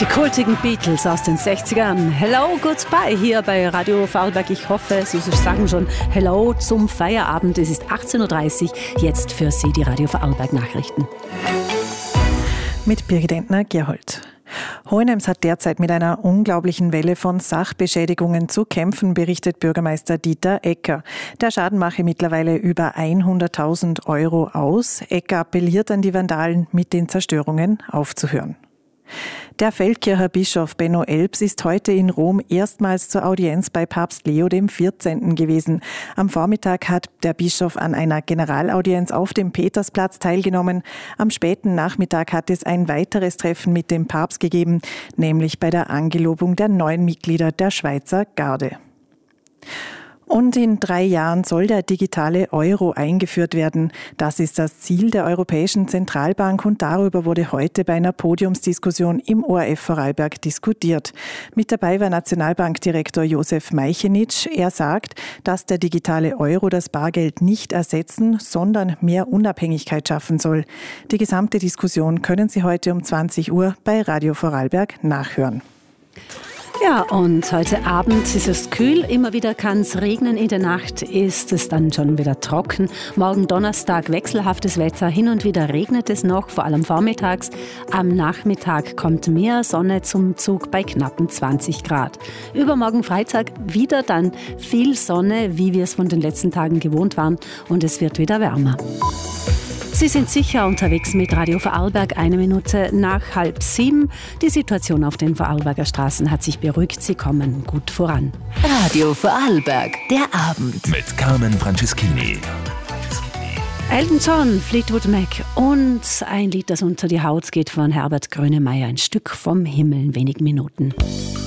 Die kultigen Beatles aus den 60ern. Hello, goodbye hier bei Radio Vorarlberg. Ich hoffe, Sie sagen schon Hello zum Feierabend. Es ist 18.30 Uhr. Jetzt für Sie die Radio Vorarlberg Nachrichten. Mit Birgit Entner-Gerhold. Hohenems hat derzeit mit einer unglaublichen Welle von Sachbeschädigungen zu kämpfen, berichtet Bürgermeister Dieter Ecker. Der Schaden mache mittlerweile über 100.000 Euro aus. Ecker appelliert an die Vandalen, mit den Zerstörungen aufzuhören. Der Feldkircher Bischof Benno Elbs ist heute in Rom erstmals zur Audienz bei Papst Leo XIV. Gewesen. Am Vormittag hat der Bischof an einer Generalaudienz auf dem Petersplatz teilgenommen. Am späten Nachmittag hat es ein weiteres Treffen mit dem Papst gegeben, nämlich bei der Angelobung der neuen Mitglieder der Schweizer Garde. Und in 3 Jahren soll der digitale Euro eingeführt werden. Das ist das Ziel der Europäischen Zentralbank und darüber wurde heute bei einer Podiumsdiskussion im ORF Vorarlberg diskutiert. Mit dabei war Nationalbankdirektor Josef Meichenitsch. Er sagt, dass der digitale Euro das Bargeld nicht ersetzen, sondern mehr Unabhängigkeit schaffen soll. Die gesamte Diskussion können Sie heute um 20 Uhr bei Radio Vorarlberg nachhören. Ja, und heute Abend ist es kühl, immer wieder kann es regnen, in der Nacht ist es dann schon wieder trocken. Morgen Donnerstag wechselhaftes Wetter, hin und wieder regnet es noch, vor allem vormittags. Am Nachmittag kommt mehr Sonne zum Zug bei knappen 20 Grad. Übermorgen Freitag wieder dann viel Sonne, wie wir es von den letzten Tagen gewohnt waren, und es wird wieder wärmer. Sie sind sicher unterwegs mit Radio Vorarlberg, 1 Minute nach 6:30. Die Situation auf den Vorarlberger Straßen hat sich beruhigt. Sie kommen gut voran. Radio Vorarlberg, der Abend. Mit Carmen Franceschini. Elton John, Fleetwood Mac und ein Lied, das unter die Haut geht, von Herbert Grönemeyer. Ein Stück vom Himmel in wenigen Minuten.